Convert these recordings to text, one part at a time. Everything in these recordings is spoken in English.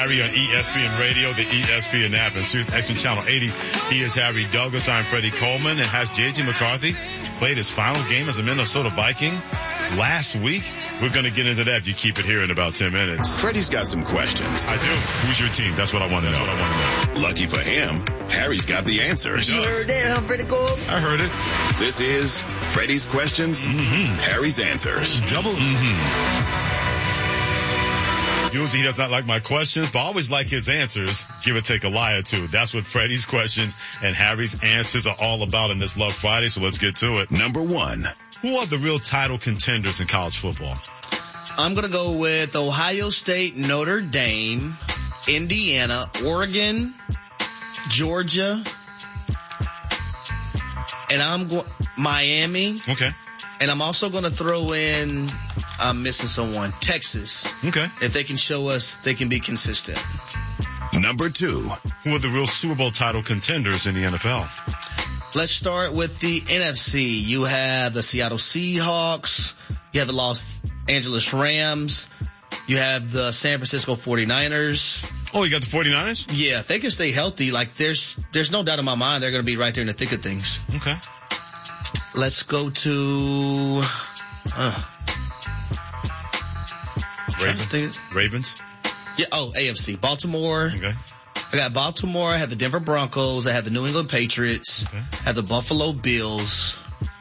Harry on ESPN Radio, the ESPN app, and Sirius XM Channel 80. He is Harry Douglas. I'm Freddie Coleman. And has J.J. McCarthy played his final game as a Minnesota Viking last week? We're going to get into that if you keep it here in about 10 minutes. Freddie's got some questions. I do. Who's your team? That's what I want to know. Lucky for him, Harry's got the answers. You heard that, huh, Freddie Cole? I heard it. This is Freddie's questions, Harry's answers. Double Usually he does not like my questions, but I always like his answers. Give or take a lie or two. That's what Freddie's questions and Harry's answers are all about in this Love Friday, so let's get to it. Number 1. Who are the real title contenders in college football? I'm going to go with Ohio State, Notre Dame, Indiana, Oregon, Georgia, and Miami. Okay. And I'm also going to throw in, I'm missing someone, Texas. Okay. If they can show us they can be consistent. Number 2. Who are the real Super Bowl title contenders in the NFL? Let's start with the NFC. You have the Seattle Seahawks. You have the Los Angeles Rams. You have the San Francisco 49ers. Oh, you got the 49ers? Yeah, if they can stay healthy, like there's no doubt in my mind they're going to be right there in the thick of things. Okay. Let's go to Ravens? Yeah, AFC. Baltimore. Okay. I got Baltimore. I have the Denver Broncos. I have the New England Patriots. Okay. I have the Buffalo Bills.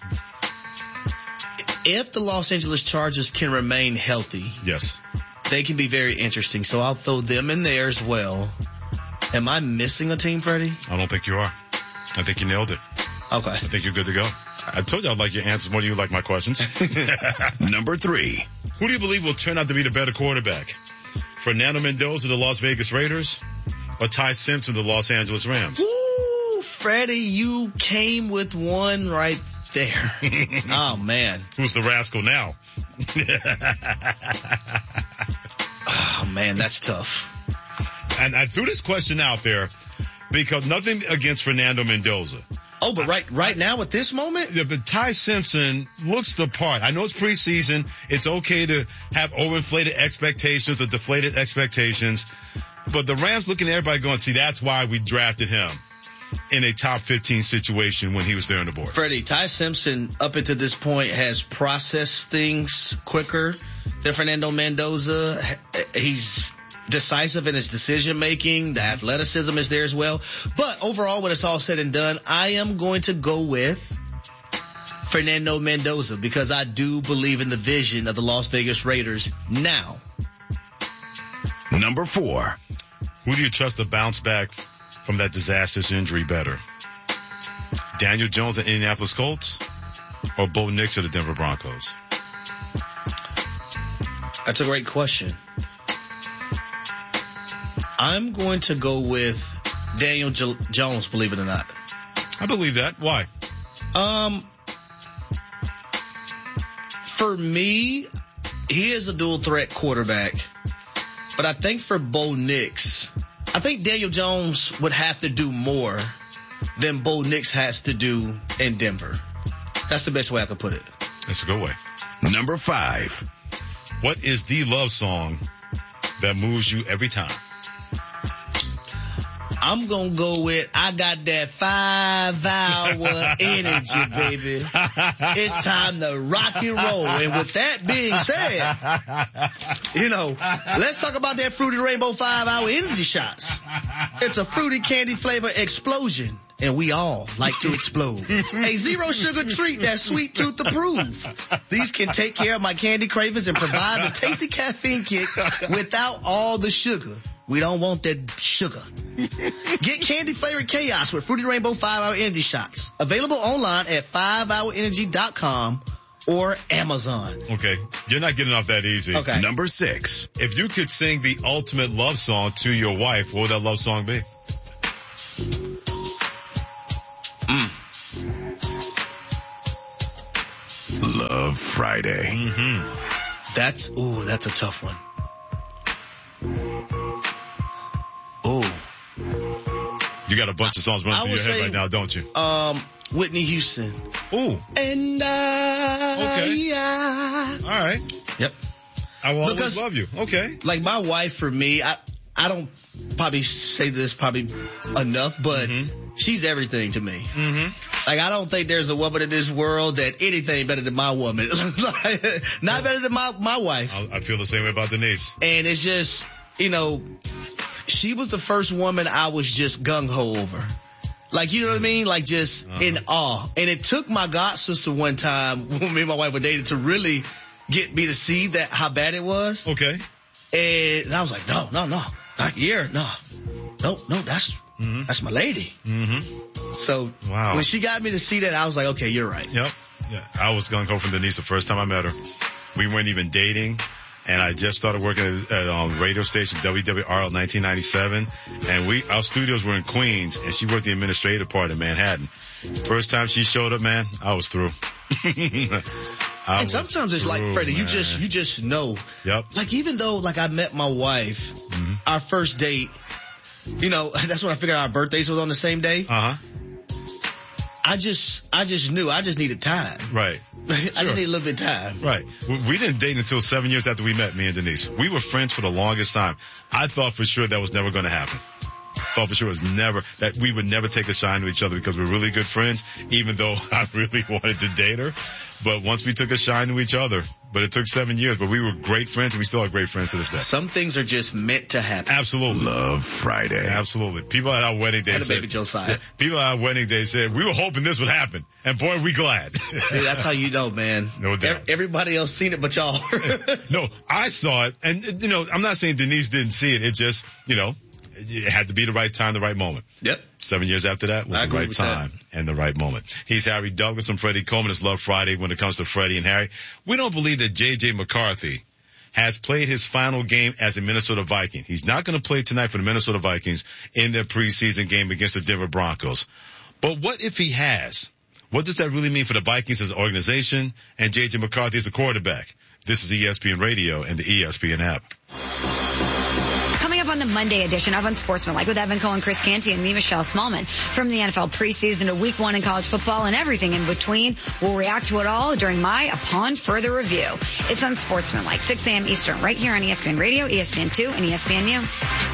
If the Los Angeles Chargers can remain healthy, yes, they can be very interesting. So I'll throw them in there as well. Am I missing a team, Freddie? I don't think you are. I think you nailed it. Okay. I think you're good to go. I told you I'd like your answers more than you like my questions. Number 3. Who do you believe will turn out to be the better quarterback? Fernando Mendoza, the Las Vegas Raiders, or Ty Simpson, the Los Angeles Rams? Ooh, Freddie, you came with one right there. Oh, man. Who's the rascal now? Oh, man, that's tough. And I threw this question out there because nothing against Fernando Mendoza. Oh, but right now at this moment? Yeah, but Ty Simpson looks the part. I know it's preseason. It's okay to have overinflated expectations or deflated expectations. But the Rams looking at everybody going, see, that's why we drafted him in a top 15 situation when he was there on the board. Freddie, Ty Simpson up until this point has processed things quicker than Fernando Mendoza. He's decisive in his decision making. The athleticism is there as well. But overall, when it's all said and done, I am going to go with Fernando Mendoza because I do believe in the vision of the Las Vegas Raiders now. Number 4. Who do you trust to bounce back from that disastrous injury better? Daniel Jones of the Indianapolis Colts or Bo Nix of the Denver Broncos? That's a great question. I'm going to go with Daniel Jones, believe it or not. I believe that. Why? For me, he is a dual threat quarterback. But I think for Bo Nix, I think Daniel Jones would have to do more than Bo Nix has to do in Denver. That's the best way I can put it. That's a good way. Number 5. What is the love song that moves you every time? I'm going to go with I got that 5-hour energy, baby. It's time to rock and roll. And with that being said, let's talk about that Fruity Rainbow 5-hour energy shots. It's a fruity candy flavor explosion. And we all like to explode. A zero sugar treat that's sweet tooth approved. These can take care of my candy cravings and provide a tasty caffeine kick without all the sugar. We don't want that sugar. Get candy flavored chaos with Fruity Rainbow 5-hour energy shots. Available online at 5hourenergy.com or Amazon. Okay. You're not getting off that easy. Okay. Number 6. If you could sing the ultimate love song to your wife, what would that love song be? Love Friday. Mm-hmm. That's a tough one. Oh. You got a bunch of songs running through your head right now, don't you? Whitney Houston. Ooh. And Okay. All right. Yep. I will always love you. Okay. Like my wife, for me, I I don't probably say this enough, but she's everything to me. Like, I don't think there's a woman in this world that anything better than my woman. Not better than my wife. I feel the same way about Denise. And it's just, you know, she was the first woman I was just gung-ho over. Like, you know what I mean? Like, just in awe. And it took my god sister one time when me and my wife were dating to really get me to see that how bad it was. Okay. And I was like, no, not here, no, that's my lady. So when she got me to see that, I was like, okay, you're right. Yep. Yeah. I was gung-ho from Denise the first time I met her. We weren't even dating. And I just started working at radio station WWRL 1997, and our studios were in Queens, and she worked the administrative part in Manhattan. First time she showed up, man, I was through. And sometimes it's like, Freddie, you just know. Yep. Like, even though, like, I met my wife, our first date, you know, that's when I figured our birthdays was on the same day. I just knew I just needed time. Right. I just need a little bit of time. Right. We didn't date until 7 years after we met, me and Denise. We were friends for the longest time. I thought for sure that was never going to happen. Thought for sure that we would never take a shine to each other because we're really good friends, even though I really wanted to date her. But once we took a shine to each other, but it took 7 years, but we were great friends and we still are great friends to this day. Some things are just meant to happen. Absolutely. Love Friday. Absolutely. People at our wedding day said, Baby Josiah. People at our wedding day said, we were hoping this would happen. And boy, we glad. See, that's how you know, man. No doubt. Everybody else seen it but y'all. No, I saw it. And, you know, I'm not saying Denise didn't see it. It just, you know, it had to be the right time, the right moment. Yep. 7 years after that was the right time and the right moment. He's Harry Douglas and Freddie Coleman. It's Love Friday when it comes to Freddie and Harry. We don't believe that J.J. McCarthy has played his final game as a Minnesota Viking. He's not going to play tonight for the Minnesota Vikings in their preseason game against the Denver Broncos. But what if he has? What does that really mean for the Vikings as an organization and J.J. McCarthy as a quarterback? This is ESPN Radio and the ESPN app. Coming up on the Monday edition of Unsportsmanlike with Evan Cohen, Chris Canty, and me, Michelle Smallman. From the NFL preseason to week 1 in college football and everything in between, we'll react to it all during my Upon Further Review. It's Unsportsmanlike, 6 a.m. Eastern, right here on ESPN Radio, ESPN2, and ESPNU.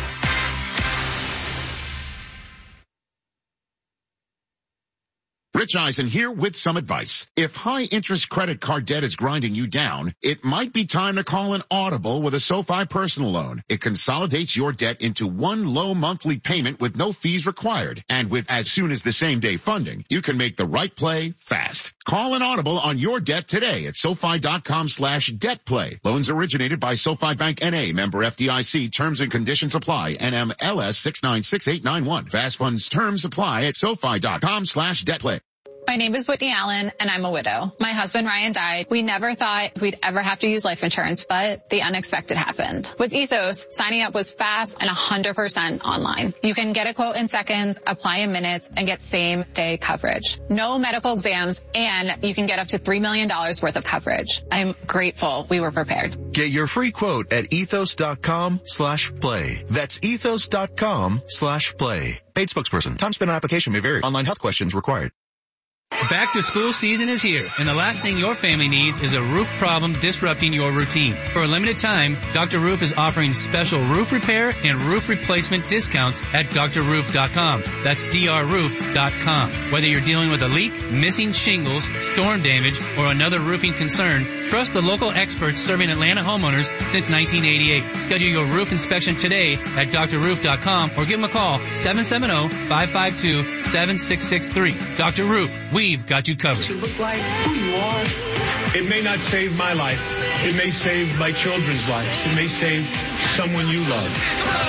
Rich Eisen here with some advice. If high-interest credit card debt is grinding you down, it might be time to call an Audible with a SoFi personal loan. It consolidates your debt into one low monthly payment with no fees required. And with as soon as the same day funding, you can make the right play fast. Call an Audible on your debt today at SoFi.com/debtplay. Loans originated by SoFi Bank N.A. Member FDIC. Terms and conditions apply. NMLS 696891. Fast funds terms apply at SoFi.com/debtplay. My name is Whitney Allen, and I'm a widow. My husband, Ryan, died. We never thought we'd ever have to use life insurance, but the unexpected happened. With Ethos, signing up was fast and 100% online. You can get a quote in seconds, apply in minutes, and get same-day coverage. No medical exams, and you can get up to $3 million worth of coverage. I'm grateful we were prepared. Get your free quote at ethos.com/play. That's ethos.com/play. Paid spokesperson. Time spent on application may vary. Online health questions required. Back to school season is here, and the last thing your family needs is a roof problem disrupting your routine. For a limited time, Dr. Roof is offering special roof repair and roof replacement discounts at drroof.com. That's drroof.com. Whether you're dealing with a leak, missing shingles, storm damage, or another roofing concern, trust the local experts serving Atlanta homeowners since 1988. Schedule your roof inspection today at drroof.com or give them a call, 770-552-7663. Dr. Roof, we've got you covered. You look like who you are. It may not save my life. It may save my children's lives. It may save someone you love.